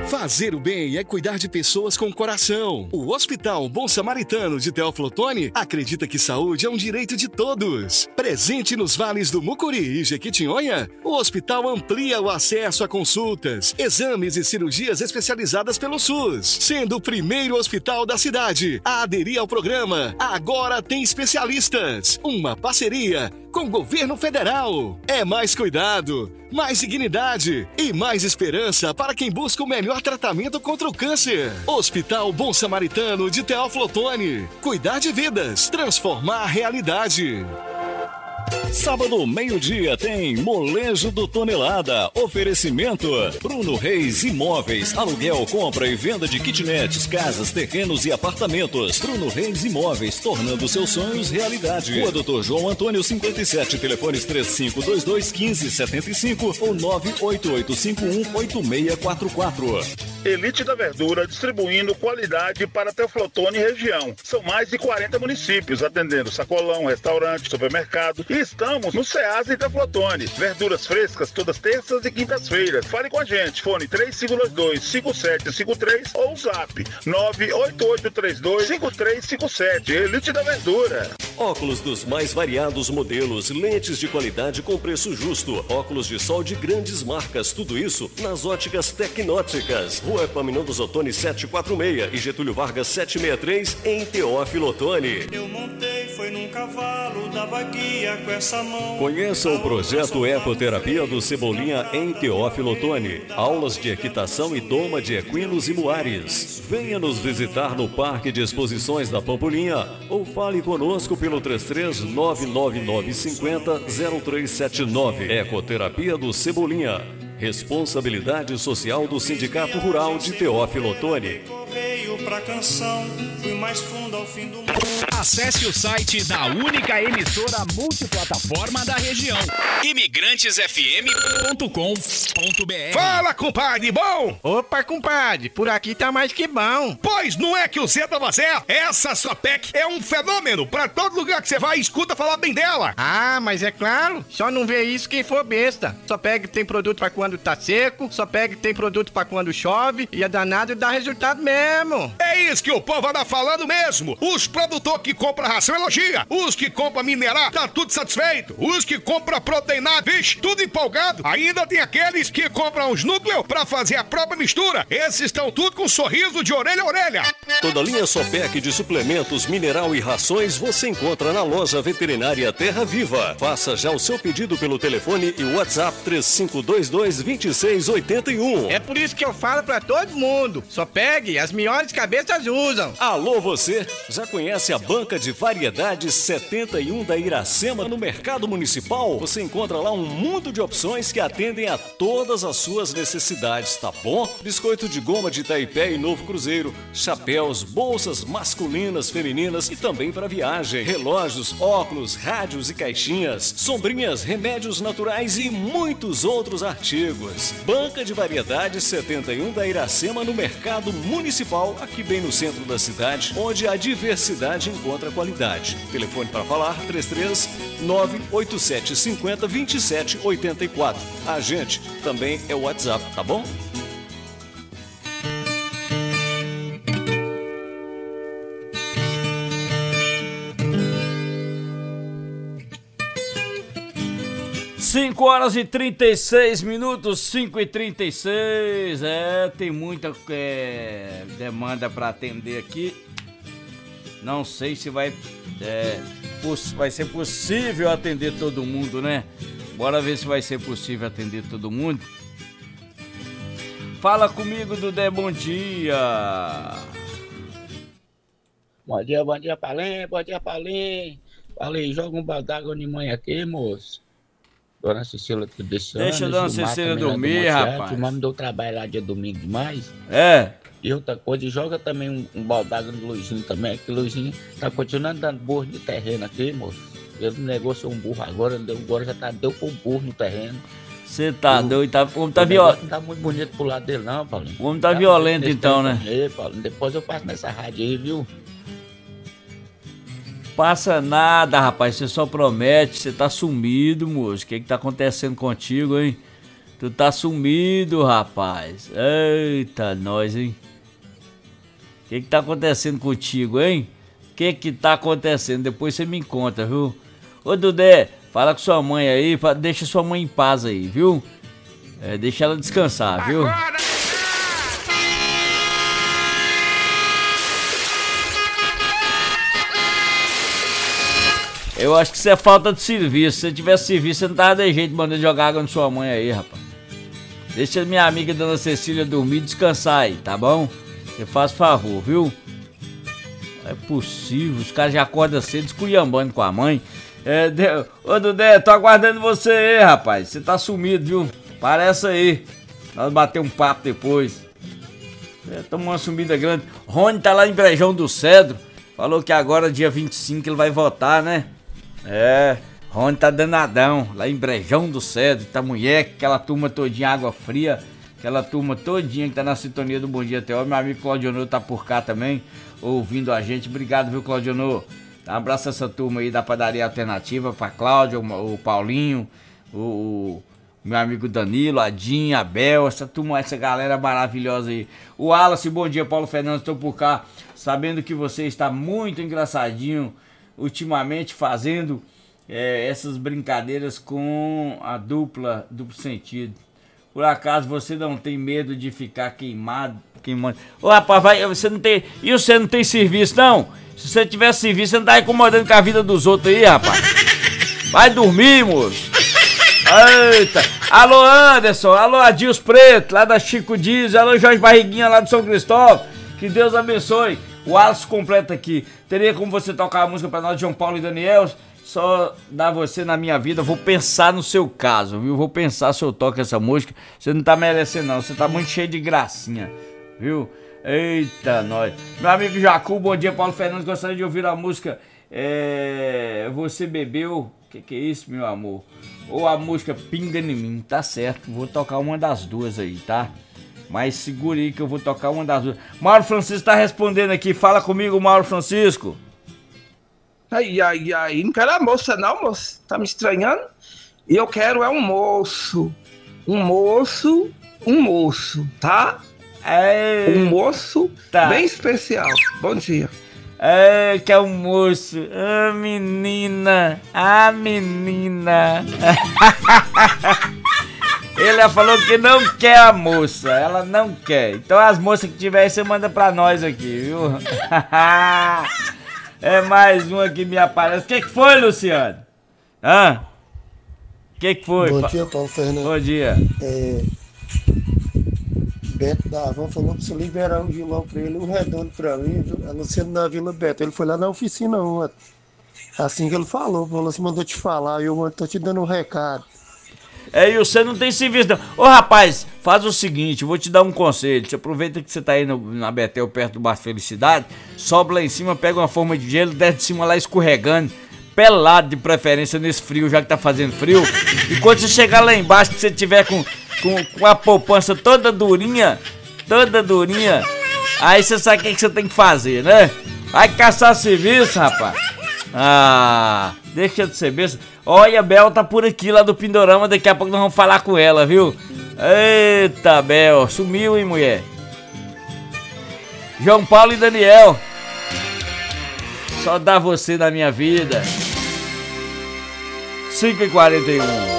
Fazer o bem é cuidar de pessoas com coração. O Hospital Bom Samaritano de Teófilo Otoni acredita que saúde é um direito de todos. Presente nos vales do Mucuri e Jequitinhonha, o hospital amplia o acesso a consultas, exames e cirurgias especializadas pelo SUS, sendo o primeiro hospital da cidade a aderir ao programa Agora Tem Especialistas, uma parceria com o governo federal. É mais cuidado, mais dignidade e mais esperança para quem busca o melhor tratamento contra o câncer. Hospital Bom Samaritano de Teófilo Otoni. Cuidar de vidas, transformar a realidade. Sábado, meio-dia, tem Molejo do Tonelada. Oferecimento Bruno Reis Imóveis. Aluguel, compra e venda de kitnets, casas, terrenos e apartamentos. Bruno Reis Imóveis, tornando seus sonhos realidade. Rua Doutor João Antônio 57, telefones 3522-1575 ou 988518644. Elite da Verdura, distribuindo qualidade para Teófilo Otoni e região. São mais de 40 municípios, atendendo sacolão, restaurante, supermercado. E estamos no Ceasa e Teófilo Otoni. Verduras frescas todas terças e quintas-feiras. Fale com a gente, fone 3522-5753 ou zap 98832-5357. Elite da Verdura. Óculos dos mais variados modelos, lentes de qualidade com preço justo, óculos de sol de grandes marcas, tudo isso nas óticas Tecnóticas. Rua Epaminondas Otoni 746 e Getúlio Vargas 763 em Teófilo Otoni. Eu montei, foi num cavalo, dava guia com essa mão. Conheça o projeto Ecoterapia do Cebolinha em Teófilo Otoni. Aulas de equitação e doma de equinos e muares. Venha nos visitar no Parque de Exposições da Pampulinha ou fale conosco pelo 33-99950-0379. Ecoterapia do Cebolinha. Responsabilidade Social do Sindicato Rural de Teófilo Otoni. Correio pra canção, fui mais fundo ao fim do mundo. Acesse o site da única emissora multiplataforma da região, imigrantesfm.com.br. Fala, compadre, bom? Opa, compadre, por aqui tá mais que bom. Pois não é que o Zé tava certo? Essa Sopec é um fenômeno. Pra todo lugar que você vai, escuta falar bem dela. Ah, mas é claro, só não vê isso quem for besta. Sopec tem produto pra quando tá seco, Sopec tem produto pra quando chove e é danado e dá resultado mesmo. É isso que o povo anda falando mesmo. Os produtores que compram ração elogia. Os que compram minerar, tá tudo satisfeito. Os que compram proteinado, vixe, tudo empolgado. Ainda tem aqueles que compram os núcleos pra fazer a própria mistura. Esses estão tudo com um sorriso de orelha a orelha. Toda a linha Sopec de suplementos, mineral e rações você encontra na loja veterinária Terra Viva. Faça já o seu pedido pelo telefone e WhatsApp 3522-2681. É por isso que eu falo pra todo mundo, Sopec, as melhores cabeças usam. Alô você, já conhece a Banca de Variedades 71 da Iracema no Mercado Municipal? Você encontra lá um mundo de opções que atendem a todas as suas necessidades, tá bom? Biscoito de goma de Itaipé e Novo Cruzeiro, chapéus, bolsas masculinas, femininas e também para viagem, relógios, óculos, rádios e caixinhas, sombrinhas, remédios naturais e muitos outros artigos. Banca de Variedades 71 da Iracema no Mercado Municipal, aqui bem no centro da cidade, onde a diversidade encontra qualidade. Telefone para falar 33-98750-2784. A gente também é o WhatsApp, tá bom? Cinco horas e 36 minutos, 5h36. Tem muita demanda para atender aqui. Não sei se vai ser possível atender todo mundo, né? Bora ver se vai ser possível atender todo mundo. Fala comigo, Dudé, bom dia. Bom dia, Palim, bom dia, Palim. Palim, joga um balde d'água de manhã aqui, moço. Dona Cecília te deixando. Deixa a Dona Cecília dormir, rapaz. O me deu trabalho lá dia domingo demais. É. E outra coisa, joga também um balde d'água no Luizinho também, que o Luizinho tá continuando dando burro de terreno aqui, moço. Ele negociou um burro agora já deu com um burro no terreno. Você tá doido, o homem tá violento. Não tá muito bonito pro lado dele não, Paulinho. O homem tá violento então, né? Paulinho, depois eu passo nessa rádio aí, viu? Passa nada, rapaz, você só promete, você tá sumido, moço. O que tá acontecendo contigo, hein? Tu tá sumido, rapaz. Eita, nós, hein? O que tá acontecendo contigo, hein? O que tá acontecendo? Depois você me conta, viu? Ô, Dudé, fala com sua mãe aí, deixa sua mãe em paz aí, viu? Deixa ela descansar, viu? Eu acho que isso é falta de serviço. Se você tivesse serviço, você não tava de jeito de mandar jogar água na sua mãe aí, rapaz. Deixa minha amiga Dona Cecília dormir e descansar aí, tá bom? Você faz favor, viu? Não é possível, os caras já acordam cedo esculhambando com a mãe. Ô Dudé, tô aguardando você aí, rapaz. Você tá sumido, viu? Parece aí. Nós bater um papo depois. Tomou uma sumida grande. Rony tá lá em Brejão do Cedro. Falou que agora, dia 25, ele vai votar, né? Rony tá danadão. Lá em Brejão do Cedro. Tá mulher, aquela turma todinha, água fria. Aquela turma todinha que tá na sintonia do Bom Dia Teó. Meu amigo Claudionor tá por cá também, ouvindo a gente. Obrigado, viu, Claudionor? Um abraço a essa turma aí da Padaria Alternativa, pra Cláudio, o Paulinho, o meu amigo Danilo, a Dinha, a Bel, essa turma, essa galera maravilhosa aí. O Wallace, bom dia, Paulo Fernandes, tô por cá, sabendo que você está muito engraçadinho ultimamente, fazendo essas brincadeiras com a duplo sentido. Por acaso você não tem medo de ficar queimando? Ô rapaz, você não tem. E você não tem serviço, não? Se você tivesse serviço, você não tá incomodando com a vida dos outros aí, rapaz. Vai dormir, moço. Eita. Alô, Anderson. Alô, Adilson Preto, lá da Chico Dias. Alô, Jorge Barriguinha, lá do São Cristóvão. Que Deus abençoe. O Alisson completa aqui. Teria como você tocar a música pra nós, João Paulo e Daniel? Só dar você na minha vida, vou pensar no seu caso, viu? Vou pensar se eu toco essa música. Você não tá merecendo, não. Você tá muito cheio de gracinha, viu? Eita, nós. Meu amigo Jacu, bom dia, Paulo Fernandes. Gostaria de ouvir a música Você Bebeu. Que é isso, meu amor? Ou a música Pinga em Mim. Tá certo, vou tocar uma das duas aí, tá? Mas segure aí que eu vou tocar uma das duas. Mauro Francisco tá respondendo aqui. Fala comigo, Mauro Francisco. Ai, não quero a moça não, moço. Tá me estranhando? E eu quero um moço, tá? Um moço bem especial. Bom dia. Que é um moço. A menina. Ele falou que não quer a moça. Ela não quer. Então as moças que tiver aí, você manda pra nós aqui, viu? É mais uma que me aparece. O que foi, Luciano? O que foi? Bom dia, Paulo Fernandes. Bom dia. Beto da Avan falou pra você liberar um vilão pra ele, um redondo pra mim, anunciando na Vila Beto. Ele foi lá na oficina ontem. Assim que ele falou assim, mandou te falar, eu tô te dando um recado. E você não tem serviço não. Ô rapaz, faz o seguinte, vou te dar um conselho. Você aproveita que você tá aí na Betel, perto do Bar Felicidade, sobe lá em cima, pega uma forma de gelo, desce de cima lá escorregando, pelado de preferência nesse frio, já que tá fazendo frio. E quando você chegar lá embaixo, que você tiver com a poupança toda durinha, aí você sabe o que você tem que fazer, né? Vai caçar serviço, rapaz. Deixa de ser besta. Olha, a Bel tá por aqui, lá do Pindorama. Daqui a pouco nós vamos falar com ela, viu? Eita, Bel, sumiu, hein, mulher? João Paulo e Daniel. Só dá você na minha vida. 5h41.